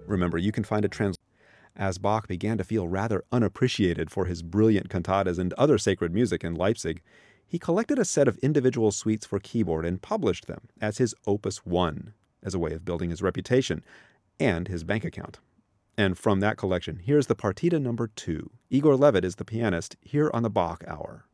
Remember, you can find a translation. As Bach began to feel rather unappreciated for his brilliant cantatas and other sacred music in Leipzig, he collected a set of individual suites for keyboard and published them as his Opus 1, as a way of building his reputation and his bank account. And from that collection, here's the Partita number 2. Igor Levit is the pianist here on the Bach Hour.